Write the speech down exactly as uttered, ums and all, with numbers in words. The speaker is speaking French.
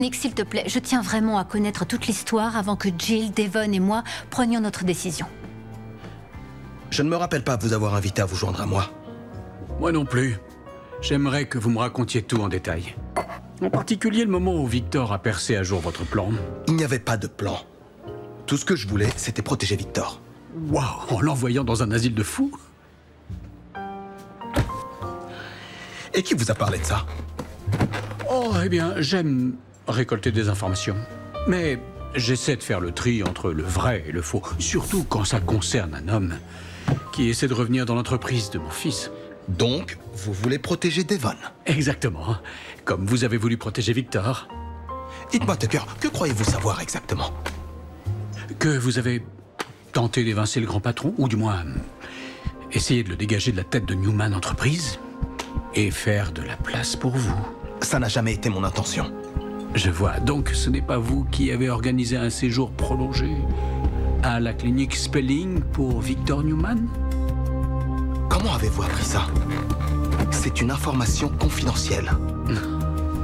Nick, s'il te plaît, je tiens vraiment à connaître toute l'histoire avant que Jill, Devon et moi prenions notre décision. Je ne me rappelle pas vous avoir invité à vous joindre à moi. Moi non plus. J'aimerais que vous me racontiez tout en détail. En particulier le moment où Victor a percé à jour votre plan. Il n'y avait pas de plan. Tout ce que je voulais, c'était protéger Victor. Waouh, en l'envoyant dans un asile de fous? Et qui vous a parlé de ça? Oh, eh bien, j'aime récolter des informations. Mais j'essaie de faire le tri entre le vrai et le faux. Surtout quand ça concerne un homme qui essaie de revenir dans l'entreprise de mon fils. Donc, vous voulez protéger Devon? Exactement. Comme vous avez voulu protéger Victor. Dites-moi, Tucker, que croyez-vous savoir exactement? Que vous avez tenté d'évincer le grand patron, ou du moins essayer de le dégager de la tête de Newman Entreprise et faire de la place pour vous. Ça n'a jamais été mon intention. Je vois. Donc ce n'est pas vous qui avez organisé un séjour prolongé à la clinique Spelling pour Victor Newman? Comment avez-vous appris ça? C'est une information confidentielle.